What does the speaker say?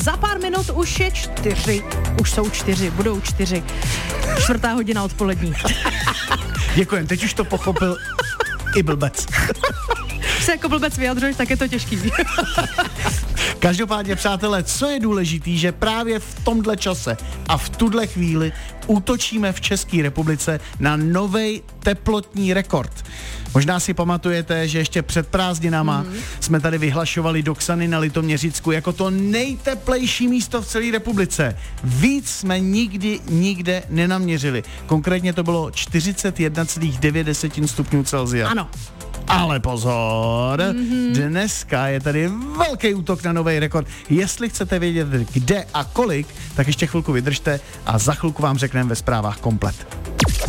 Za pár minut už je 4. Už jsou 4, budou 4. 4:00 odpolední. Děkujem, teď už to pochopil i blbec. Když se jako blbec vyjadřuješ, tak je to těžký. Každopádně, přátelé, co je důležitý, že právě v tomhle čase a v tuhle chvíli útočíme v České republice na novej teplotní rekord. Možná si pamatujete, že ještě před prázdninama jsme tady vyhlašovali Doxany na Litoměřicku jako to nejteplejší místo v celé republice. Víc jsme nikde nenaměřili. Konkrétně to bylo 41,9 stupňů Celsia. Ano. Ale pozor, dneska je tady velký útok na nový rekord. Jestli chcete vědět, kde a kolik, tak ještě chvilku vydržte a za chvilku vám řekneme ve zprávách komplet.